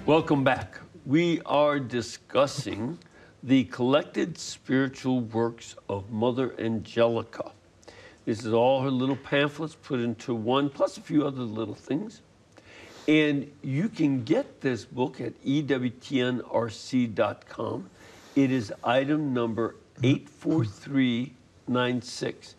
Welcome back. We are discussing the collected spiritual works of Mother Angelica. This is all her little pamphlets put into one, plus a few other little things. And you can get this book at EWTNRC.com. It is item number 84396.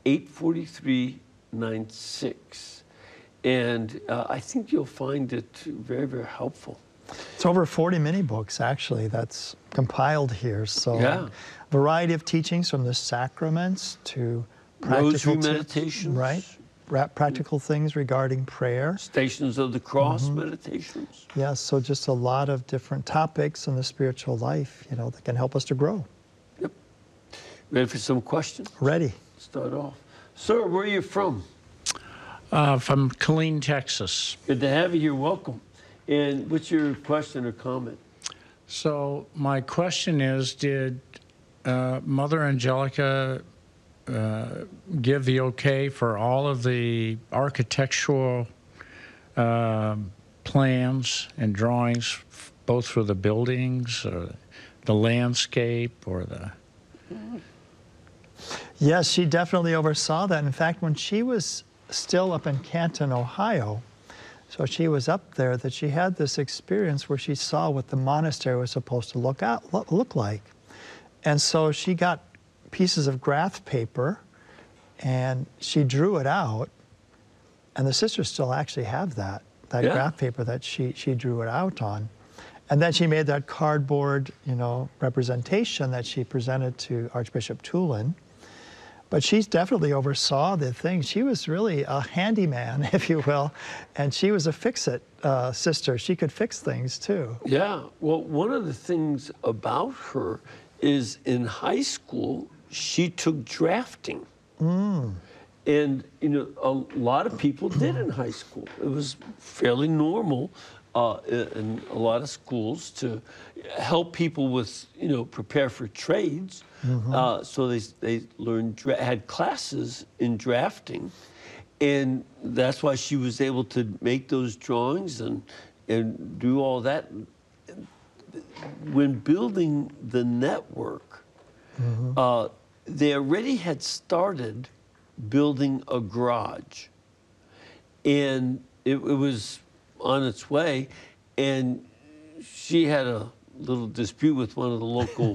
84396. And I think you'll find it very, very helpful. It's over 40 mini books, actually, that's compiled here. So, yeah. A variety of teachings from the sacraments to practical meditations. Right. Practical things regarding prayer. Stations of the Cross meditations. Yeah, so just a lot of different topics in the spiritual life, that can help us to grow. Yep. Ready for some questions? Ready. Start off. Sir, where are you from? From Killeen, Texas. Good to have you here. Welcome. And what's your question or comment? So my question is, did Mother Angelica give the okay for all of the architectural plans and drawings, both for the buildings, or the landscape, or the... Yes, she definitely oversaw that. In fact, when she was still up in Canton, Ohio, so she was up there, that she had this experience where she saw what the monastery was supposed to look like. And so she got pieces of graph paper and she drew it out, and the sisters still actually have that graph paper that she drew it out on. And then she made that cardboard, representation that she presented to Archbishop Tulin. But she definitely oversaw the thing. She was really a handyman, if you will, and she was a fix-it sister. She could fix things too. Yeah, well, one of the things about her is in high school, she took drafting. And, a lot of people did in high school. It was fairly normal in a lot of schools to help people with, prepare for trades. So they learned, had classes in drafting. And that's why she was able to make those drawings and do all that. When building the network, they already had started building a garage. And it was on its way, and she had a little dispute with one of the local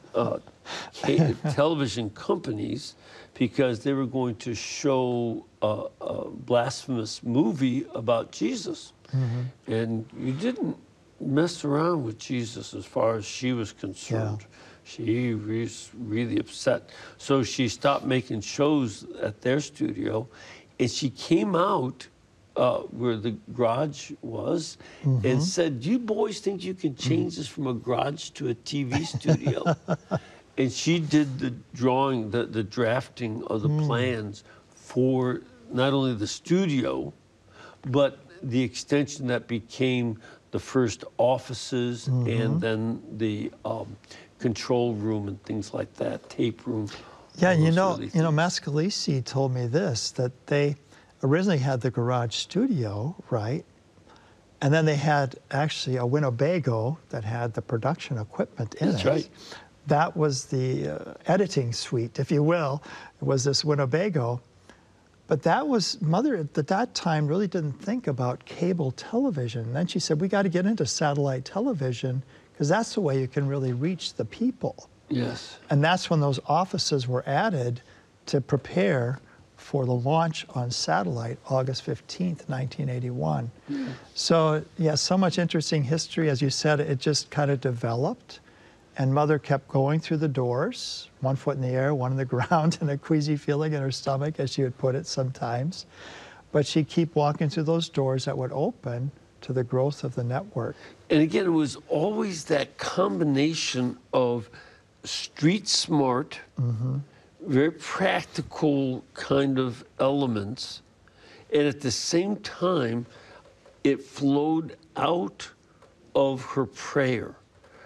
television companies because they were going to show a blasphemous movie about Jesus. And you didn't mess around with Jesus as far as she was concerned. She was really upset. So she stopped making shows at their studio, and she came out where the garage was and said, "Do you boys think you can change this from a garage to a TV studio?" And she did the drawing, the drafting of the plans for not only the studio, but the extension that became the first offices and then the control room and things like that, tape room. Yeah, Mascalisi told me this, that they originally had the garage studio, right? And then they had actually a Winnebago that had the production equipment in it. That's right. That was the editing suite, if you will. It was this Winnebago. But that was, Mother at that time really didn't think about cable television. And then she said, we got to get into satellite television because that's the way you can really reach the people. Yes. And that's when those offices were added to prepare for the launch on satellite, August 15th, 1981. So, yeah, so much interesting history. As you said, it just kind of developed. And Mother kept going through the doors, one foot in the air, one in the ground, and a queasy feeling in her stomach, as she would put it sometimes. But she'd keep walking through those doors that would open to the growth of the network. And again, it was always that combination of street smart, very practical kind of elements, and at the same time, it flowed out of her prayer.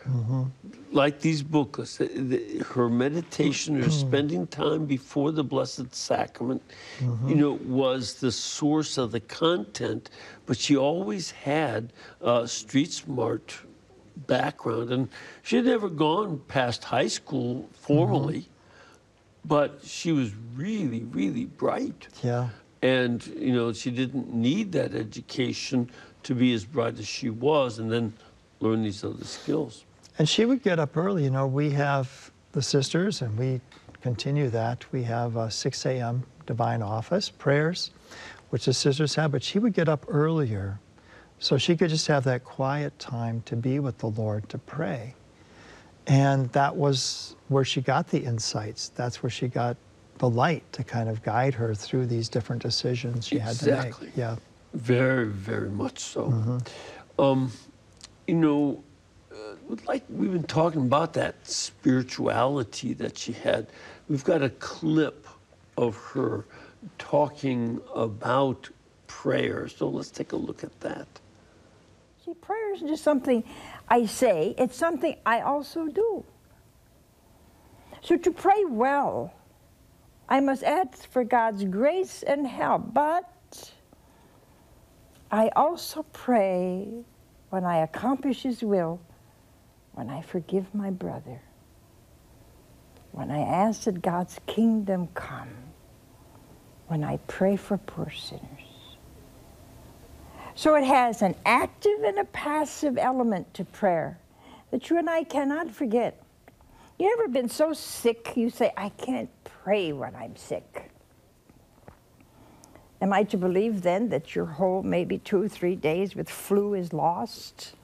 like these booklets, her meditation, her spending time before the Blessed Sacrament, you know, was the source of the content, but she always had a street smart background, and she had never gone past high school formally, but she was really, really bright. Yeah. And, you know, she didn't need that education to be as bright as she was and then learn these other skills. And she would get up early. You know, we have the sisters, and we continue that. We have a 6 a.m. divine office, prayers, which the sisters have, but she would get up earlier so she could just have that quiet time to be with the Lord, to pray. And that was where she got the insights. That's where she got the light to kind of guide her through these different decisions she had to make. Yeah. Very, very much so. You know, like we've been talking about that spirituality that she had. We've got a clip of her talking about prayer. So let's take a look at that. See, prayer isn't just something I say, it's something I also do. So to pray well, I must ask for God's grace and help, but I also pray when I accomplish His will, when I forgive my brother, when I ask that God's kingdom come, when I pray for poor sinners. So it has an active and a passive element to prayer that you and I cannot forget. You ever been so sick you say, I can't pray when I'm sick? Am I to believe then that your whole maybe 2 or 3 days with flu is lost?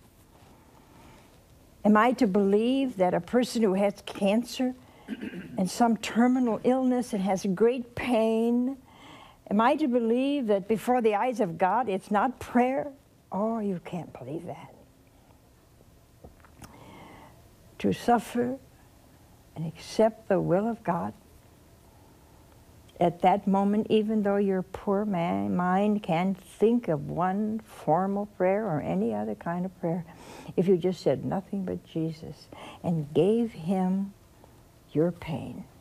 Am I to believe that a person who has cancer and some terminal illness and has great pain, am I to believe that before the eyes of God it's not prayer? Oh, you can't believe that. To suffer and accept the will of God at that moment, even though your poor mind can't think of one formal prayer or any other kind of prayer, if you just said nothing but Jesus and gave Him your pain.